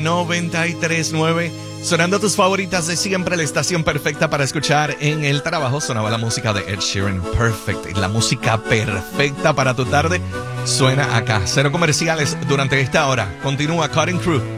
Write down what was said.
93.9. Sonando tus favoritas de siempre, la estación perfecta para escuchar en el trabajo. Sonaba la música de Ed Sheeran, Perfect. La música perfecta para tu tarde suena acá. Cero comerciales durante esta hora. Continúa Cutting Crew.